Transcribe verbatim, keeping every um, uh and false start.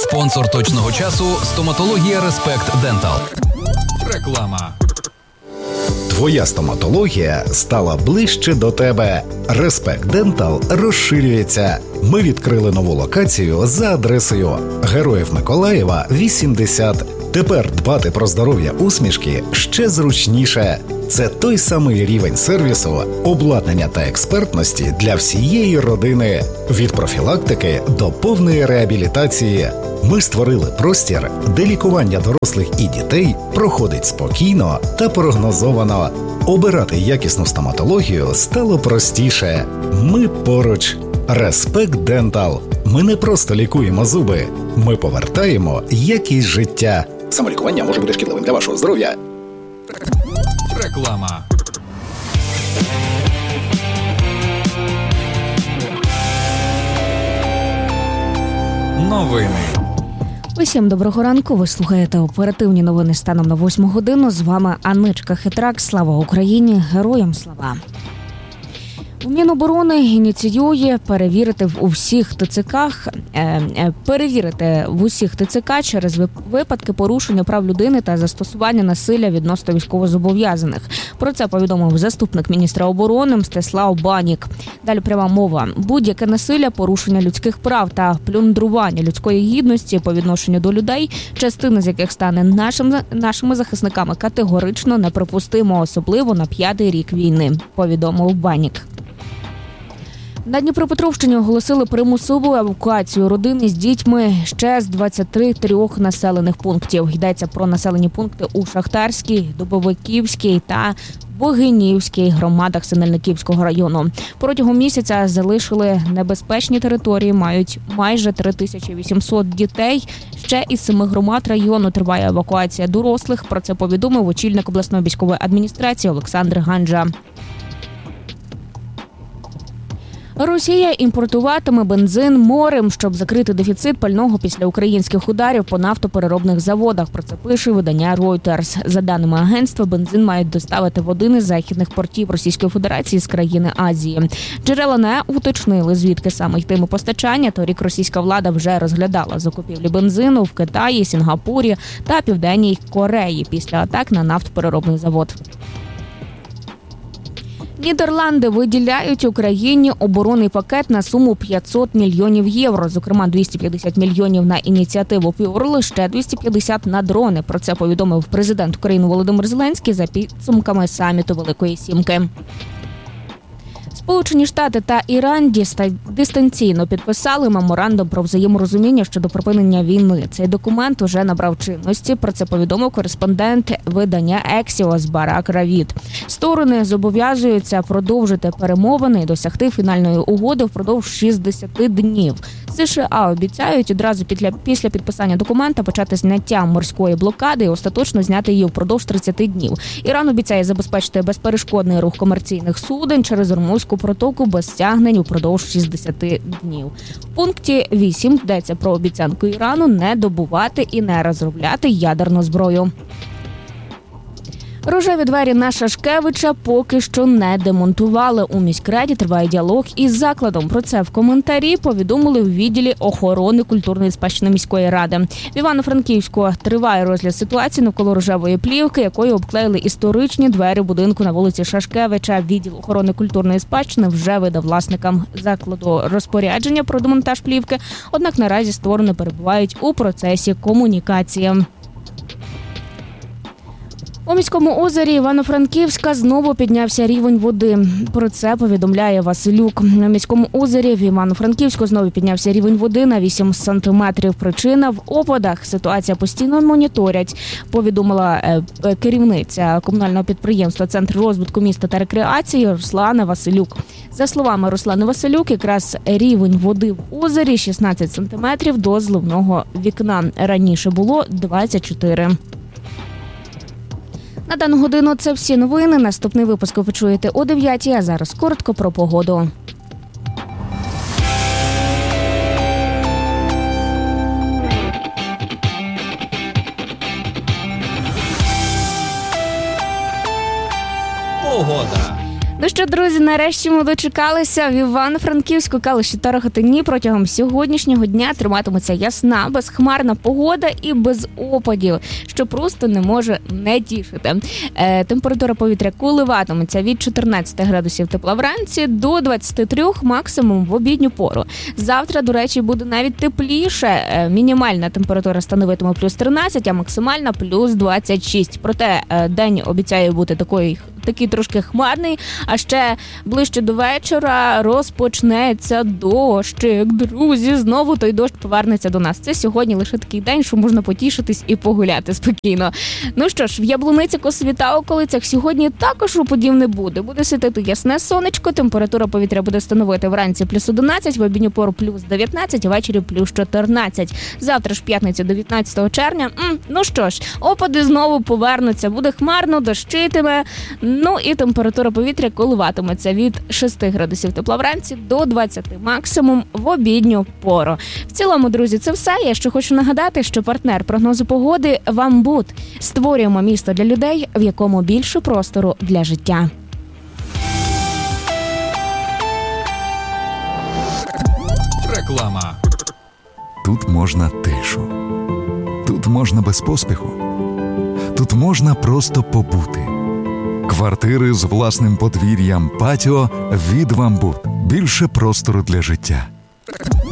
Спонсор точного часу – стоматологія Респект Дентал. Реклама. Твоя стоматологія стала ближче до тебе. Респект Дентал розширюється. Ми відкрили нову локацію за адресою Героїв Миколаєва, вісімдесят. Тепер дбати про здоров'я усмішки ще зручніше. Це той самий рівень сервісу, обладнання та експертності для всієї родини. Від профілактики до повної реабілітації. Ми створили простір, де лікування дорослих і дітей проходить спокійно та прогнозовано. Обирати якісну стоматологію стало простіше. Ми поруч. Респект Дентал. Ми не просто лікуємо зуби. Ми повертаємо якість життя. Самолікування може бути шкідливим для вашого здоров'я. Реклама. Новини. Усім доброго ранку. Ви слухаєте оперативні новини станом на восьму годину. З вами Анничка Хитрак. Слава Україні! Героям слава! У Міноборони ініціює перевірити в усіх ТЦКах, е, е, перевірити в усіх ТЦК через випадки порушення прав людини та застосування насилля відносно військовозобов'язаних. Про це повідомив заступник міністра оборони Мстислав Банік. Далі пряма мова. Будь-яке насилля, порушення людських прав та плюндрування людської гідності по відношенню до людей, частина з яких стане нашим, нашими захисниками, категорично неприпустимо, особливо на п'ятий рік війни, повідомив Банік. На Дніпропетровщині оголосили примусову евакуацію родини з дітьми ще з двадцяти трьох населених пунктів. Йдеться про населені пункти у Шахтарській, Дубовиківській та Богинівській громадах Синельниківського району. Протягом місяця залишили небезпечні території, мають майже три тисячі вісімсот дітей. Ще із семи громад району триває евакуація дорослих. Про це повідомив очільник обласної військової адміністрації Олександр Ганджа. Росія імпортуватиме бензин морем, щоб закрити дефіцит пального після українських ударів по нафтопереробних заводах. Про це пише видання Reuters. За даними агентства, бензин мають доставити в один із західних портів Російської Федерації з країни Азії. Джерела не уточнили, звідки саме йтиме постачання. Торік російська влада вже розглядала закупівлі бензину в Китаї, Сінгапурі та Південній Кореї після атак на нафтопереробний завод. Нідерланди виділяють Україні оборонний пакет на суму п'ятсот мільйонів євро. Зокрема, двісті п'ятдесят мільйонів на ініціативу Пюрл, ще двісті п'ятдесят на дрони. Про це повідомив президент України Володимир Зеленський за підсумками саміту Великої Сімки. Сполучені Штати та Іран дистанційно підписали меморандум про взаєморозуміння щодо припинення війни. Цей документ уже набрав чинності. Про це повідомив кореспондент видання Ексіос Барак Равід. Сторони зобов'язуються продовжити перемовини і досягти фінальної угоди впродовж шістдесят днів. США обіцяють одразу після підписання документа почати зняття морської блокади і остаточно зняти її впродовж тридцяти днів. Іран обіцяє забезпечити безперешкодний рух комерційних суден через Ормузьку протоку без стягнень упродовж шістдесят днів. В пункті вісім йдеться про обіцянку Ірану не добувати і не розробляти ядерну зброю. Рожеві двері на Шашкевича поки що не демонтували. У міськраді триває діалог із закладом. Про це в коментарі повідомили в відділі охорони культурної спадщини міської ради. В Івано-Франківську триває розгляд ситуації навколо рожевої плівки, якою обклеїли історичні двері будинку на вулиці Шашкевича. Відділ охорони культурної спадщини вже видав власникам закладу розпорядження про демонтаж плівки, однак наразі сторони перебувають у процесі комунікації. У міському озері Івано-Франківська знову піднявся рівень води. Про це повідомляє Василюк. На міському озері в Івано-Франківську знову піднявся рівень води на вісім сантиметрів. Причина в опадах. Ситуація постійно моніторять, повідомила керівниця комунального підприємства «Центр розвитку міста та рекреації» Руслана Василюк. За словами Руслани Василюк, якраз рівень води в озері шістнадцять сантиметрів до зливного вікна. Раніше було двадцять чотири. На дану годину це всі новини. Наступний випуск ви почуєте о дев'ятій, а зараз коротко про погоду. Погода. Ну що, друзі, нарешті ми дочекалися. В Івано-Франківську, Калуші та Рогатині протягом сьогоднішнього дня триматиметься ясна, безхмарна погода і без опадів, що просто не може не тішити. Е, температура повітря коливатиметься від чотирнадцяти градусів тепла вранці до двадцяти трьох максимум в обідню пору. Завтра, до речі, буде навіть тепліше. Е, мінімальна температура становитиме плюс тринадцять, а максимальна плюс двадцять шість. Проте е, день обіцяє бути такий, такий трошки хмарний, а ще ближче до вечора розпочнеться дощик. Друзі, знову той дощ повернеться до нас. Це сьогодні лише такий день, що можна потішитись і погуляти спокійно. Ну що ж, в Яблуниці, Косові та околицях сьогодні також опадів не буде. Буде світити ясне сонечко, температура повітря буде становити вранці плюс одинадцять, в обідню пору плюс дев'ятнадцять, ввечері плюс чотирнадцять. Завтра ж п'ятниця, дев'ятнадцятого червня. М, ну що ж, опади знову повернуться. Буде хмарно, дощитиме. Ну і температура повітря коливатиметься від шести градусів тепла вранці до двадцяти максимум в обідню пору. В цілому, друзі, це все. Я ще хочу нагадати, що партнер прогнозу погоди «Вамбут». Створюємо місто для людей, в якому більше простору для життя. Реклама. Тут можна тишу. Тут можна без поспіху. Тут можна просто побути. Квартири з власним подвір'ям, патіо від «Вамбут». Більше простору для життя.